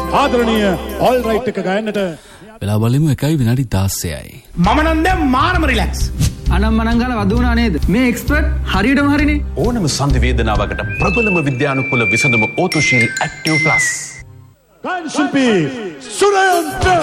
ආදරණීය all right එක ගයන්නට වෙලා බලමු 1:16යි. මම නම් දැන් මාරම රිලැක්ස්. අනම්මනම් ගාලා වදුනා නේද? මේ එක්ස්පර්ට් හරියටම හරිනේ. ඕනම සංධි වේදනාවකට ප්‍රබලම විද්‍යානුකූල විසඳුම ඕතොශීල් ඇක්ටිව් ප්ලස්. ගායන ශිල්පී සුරේන්ද්‍ර